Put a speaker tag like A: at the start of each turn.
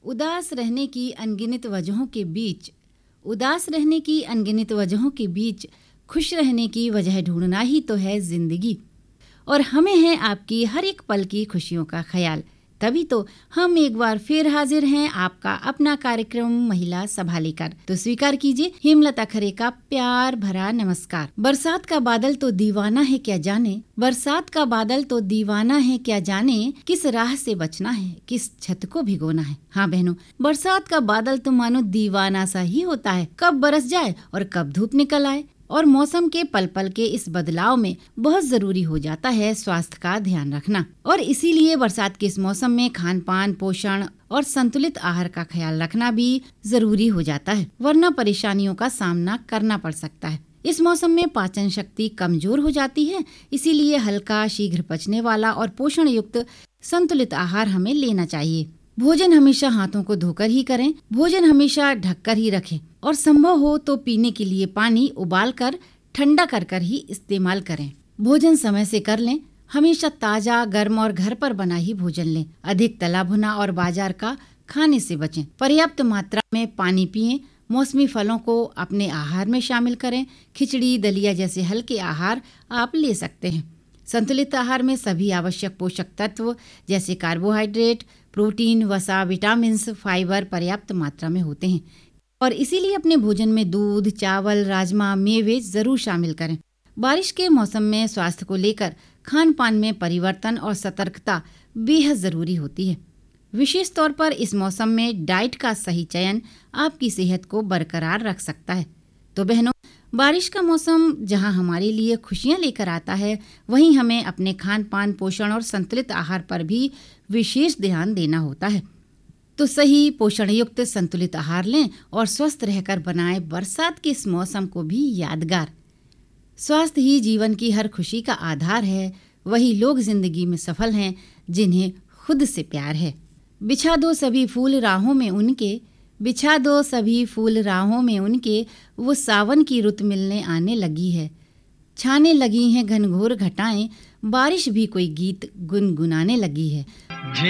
A: उदास रहने की अनगिनत वजहों के बीच उदास रहने की अनगिनत वजहों के बीच खुश रहने की वजह ढूंढना ही तो है जिंदगी। और हमें है आपकी हर एक पल की खुशियों का ख्याल। तभी तो हम एक बार फिर हाजिर हैं आपका अपना कार्यक्रम महिला सभा लेकर। तो स्वीकार कीजिए हेमलता खरे का प्यार भरा नमस्कार। बरसात का बादल तो दीवाना है क्या जाने, बरसात का बादल तो दीवाना है क्या जाने, किस राह से बचना है, किस छत को भिगोना है। हाँ बहनों, बरसात का बादल तो मानो दीवाना सा ही होता है, कब बरस जाए और कब धूप निकल आए। और मौसम के पल पल के इस बदलाव में बहुत जरूरी हो जाता है स्वास्थ्य का ध्यान रखना। और इसीलिए बरसात के इस मौसम में खान पान, पोषण और संतुलित आहार का ख्याल रखना भी जरूरी हो जाता है, वरना परेशानियों का सामना करना पड़ सकता है। इस मौसम में पाचन शक्ति कमजोर हो जाती है, इसीलिए हल्का, शीघ्र पचने वाला और पोषण युक्त संतुलित आहार हमें लेना चाहिए। भोजन हमेशा हाथों को धोकर ही करें, भोजन हमेशा ढककर ही रखें और संभव हो तो पीने के लिए पानी उबाल कर ठंडा कर ही इस्तेमाल करें। भोजन समय से कर लें, हमेशा ताजा, गर्म और घर पर बना ही भोजन लें। अधिक तला भुना और बाजार का खाने से बचें। पर्याप्त मात्रा में पानी पिएं। मौसमी फलों को अपने आहार में शामिल करें। खिचड़ी, दलिया जैसे हल्के आहार आप ले सकते हैं। संतुलित आहार में सभी आवश्यक पोषक तत्व जैसे कार्बोहाइड्रेट, प्रोटीन, वसा, विटामिन्स, फाइबर पर्याप्त मात्रा में होते हैं और इसीलिए अपने भोजन में दूध, चावल, राजमा, मेवे जरूर शामिल करें। बारिश के मौसम में स्वास्थ्य को लेकर खान पान में परिवर्तन और सतर्कता बेहद जरूरी होती है। विशेष तौर पर इस मौसम में डाइट का सही चयन आपकी सेहत को बरकरार रख सकता है। तो बहनों, बारिश का मौसम जहां हमारे लिए खुशियां लेकर आता है, वहीं हमें अपने खान पान, पोषण और संतुलित आहार पर भी विशेष ध्यान देना होता है। तो सही पोषण युक्त संतुलित आहार लें और स्वस्थ रहकर बनाएं बरसात के इस मौसम को भी यादगार। स्वास्थ्य ही जीवन की हर खुशी का आधार है। वही लोग जिंदगी में सफल हैं जिन्हें खुद से प्यार है। बिछा दो सभी फूल राहों में उनके, बिछा दो सभी फूल राहों में उनके, वो सावन की रुत मिलने आने लगी है। छाने लगी हैं घनघोर घटाएं, बारिश भी कोई गीत गुनगुनाने लगी है।